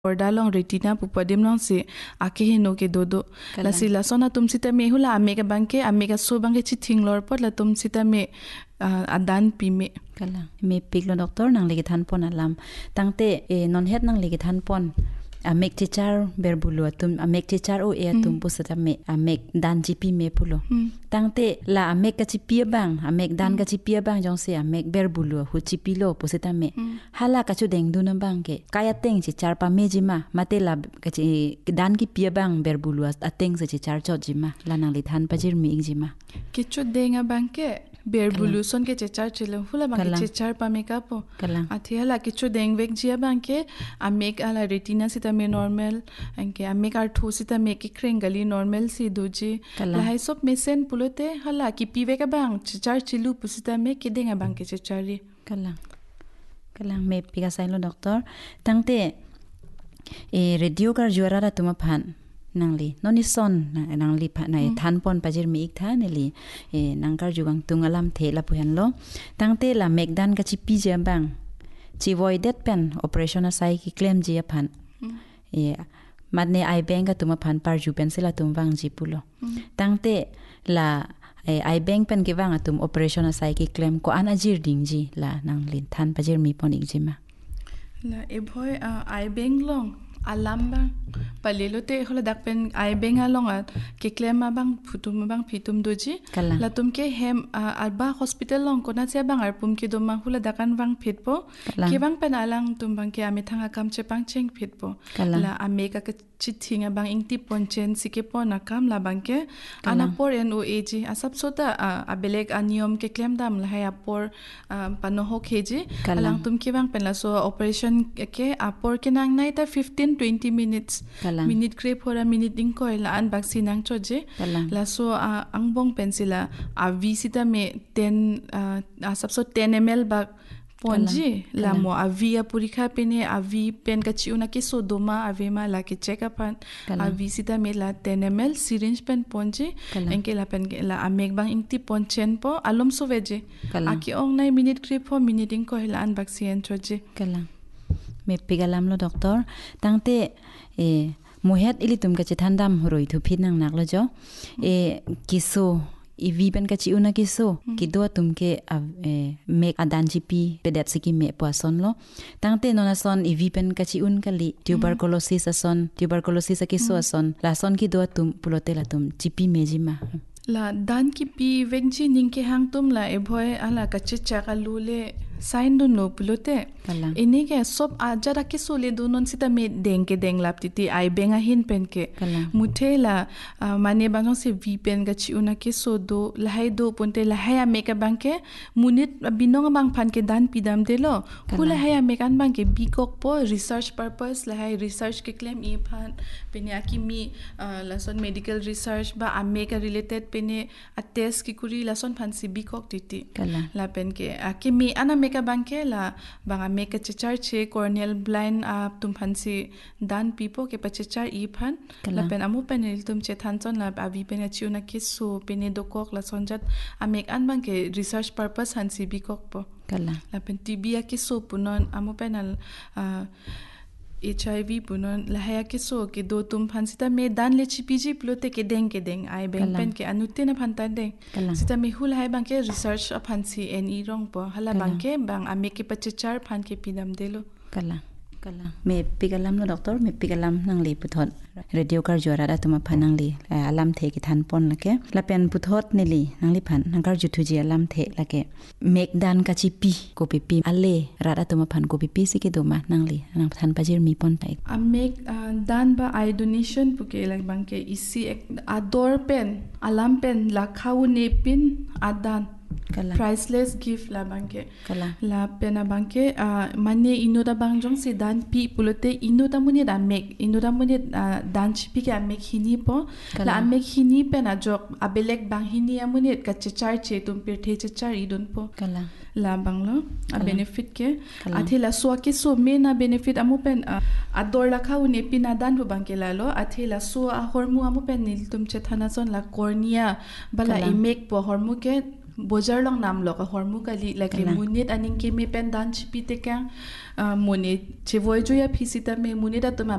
orda long retina pupadim long si ake hino ke dodo la si la sona tum sita me hula ame ka bangke ame ka so bangke chi thing lor pot la tum sita me adan pi me kala me piklo doktor nang legi than pon alam tangte e non het nang legi than pon amek teacher berbulu atum amek teacher o e atum pusata me amek dan jipi me pulo tangte la amek ka chipia bang amek dan ka chipia bang jong se amek berbulu hu chipilo pusata me hala ka chu deng du na bang ke kaya teng chi char pa me jima mate la ka chi dan ki pia bang berbulu ateng se chi char cho jima la nang li than pajir mi jima kichu denga bangke berbulu son ke chechar chilo hula bangke chechar pa me kapo athiala kichu deng vek jia bangke amek ala retina sita me normal anke amek ar thu sita me ki krengali normal si duji la hai sop me sen pulote hala ki pive ka bang chechar chilu pusita me ki denga bangke chechari kala me pika sailo doktor tangte e radio kar juara tuma phan nangli noni son nangli pha nai than pon pajir mi ik tha neli e nangkar jugang tungalam thela puhan lo tangte la megdan ka chi pi je bang chi voided pen operation asai ki claim je phan e madne ai bank ka tuma phan par ju pen sela tum wang ji pulo tangte la ai bank pen ki wang atum operation asai ki claim ko an ajir ding ji la nangli than pajir mi pon ik jima la e boy ai bank long alamba palelote hola dakpen ai benga longa ke klema bang phutum bang phitum doji la tum ke hem alba hospital long kona che bang ar pum ke doma hula dakan bang phitpo ke bang pen alang tum bang ke ame thanga kam che pang cheng phitpo la ame ka chithinga bang ingti ponchen sike pon akam la bang ke anapor en oag asap sota abelek aniom ke klem dam la hay apor pano ho kheji alang tum ke bang pen la so operation ke apor ke nang nai ta 15-20 minutes minute crepe hora minute ding ko la an vaccine ang choje la so angbong pensila avi sita me 10 asap so 10 ml bag ponji la mo avia purikha pene avi pen ka chiuna ke so doma avema la ke check up avi sita me la 10 ml syringe pen ponji enke la pen la amek bang ingti ponchen po alom so veje aki ong nai minute crepe ho minute ding ko la an vaccine choje me pigalam lo doktor tangte e mohet ili tum ka chethandam horoi thu phinang nak lo jo e kiso ivi pen ka chi una kiso ki do tum ke make adan gp pedet siki me pason lo tangte nona son ivi pen ka chi un kali tuberculosis akiso ason la son ki do tum pulote la tum gp mejima la dan ki pi vengji ningke hang tum la e boy ala ka chicha ka lule sign do no pulote ini ke sop ajara ke sole do non sita me dengke denglap titi ai benga hin pen ke muthela mane bangong se v pen ga chi una ke so do lahai do ponte lahaya me ka bangke munit binong bang phan ke dan pidam de lo khula haya me kan bangke bikok po research purpose lahai research ke claim e phan pene akimi lason medical research ba ameka related pene a test ki kuri lason phan si bikok titi la pen ke akimi ana ka bangke la banga make chechar che corneal blind tum phansi dan pipo ke pachechar I phan la pen amu panel tum che thanchon la avi pen chiuna ke so pene dokok la sonjat amek an bangke research purpose hansi bikok po la pen tb ke so punon amu panel HIV punon lahaya ke so ke do tum phansita me dan le chipiji plote ke deng ai ben pen ke anutte na phanta deng sita me hul hai bang ke research phansi ni rong po hala bang ke bang ame ke pachechar phan ke pidam delo kala me pigalam no doctor me pigalam nang li puthot radio kar jora da tuma phanang li alam the ki than pon lake la pen puthot ne li nang li phan nang kar juthu ji alam the lake mek dan ka chi pi ko pi ale ra da tuma phan ko pi si ke do ma nang li nang than pajir mi pon tai mek dan ba I donation puke like bang ke isi ador pen alam pen la khau ne pin adan priceless gift la bangke la pena bangke mane inoda bangjong se dan pi pulote inoda muni da mek inoda muni dan chipi ke mek hini po la mek hini pena jok abelek bang hini amuni ka chechar che tum pirthe chechar idon po la banglo a benefit ke athela so ke so me na benefit amu pen ador la khau ne pina dan bu bangke la lo athela so a hormu amu pen nil tum che thana son la cornea bala imek po hormu ke bojar long nam lo ka hormu kali like munit aning ke me pen dan chipite ka mone che voi jo ya phisita me munida to